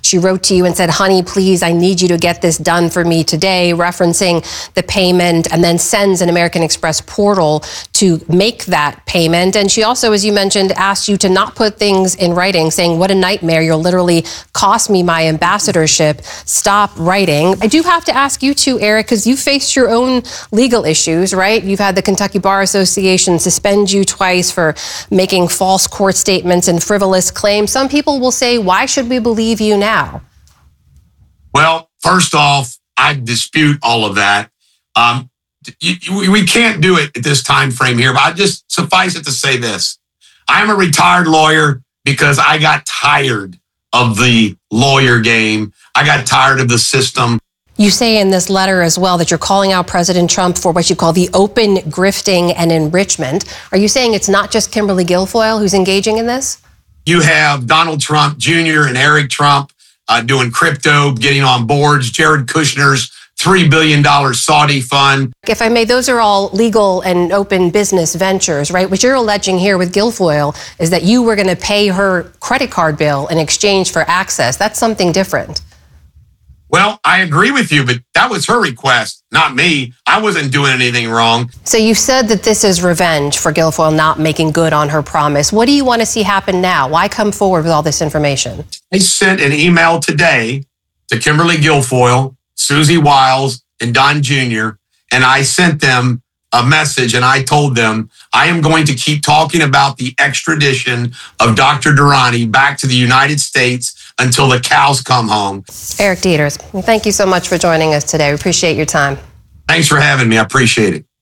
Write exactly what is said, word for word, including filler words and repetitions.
She wrote to you and said, honey, please, I need you to get this done for me today, referencing the payment, and then sends an American Express portal to make that payment. And she also, as you mentioned, asked you to not put things in writing, saying, what a nightmare. You'll literally cost me my ambassadorship. Stop writing. I do have to ask you too, Eric, because you faced your own legal issues, right? You've had the Kentucky Bar Association suspend you twice for making false court statements and frivolous claims. Some people will say, why should we believe you now? Well, first off, I dispute all of that. Um, you, you, we can't do it at this time frame here, but I just suffice it to say this. I'm a retired lawyer because I got tired of the lawyer game. I got tired of the system. You say in this letter as well that you're calling out President Trump for what you call the open grifting and enrichment. Are you saying it's not just Kimberly Guilfoyle who's engaging in this? You have Donald Trump Junior and Eric Trump uh, doing crypto, getting on boards, Jared Kushner's three billion dollars Saudi fund. If I may, those are all legal and open business ventures, right? What you're alleging here with Guilfoyle is that you were going to pay her credit card bill in exchange for access. That's something different. Well, I agree with you, but that was her request, not me. I wasn't doing anything wrong. So you said that this is revenge for Guilfoyle not making good on her promise. What do you want to see happen now? Why come forward with all this information? I sent an email today to Kimberly Guilfoyle, Susie Wiles, and Don Junior, and I sent them a message, and I told them I am going to keep talking about the extradition of Doctor Durrani back to the United States until the cows come home. Eric Deters, thank you so much for joining us today. We appreciate your time. Thanks for having me. I appreciate it.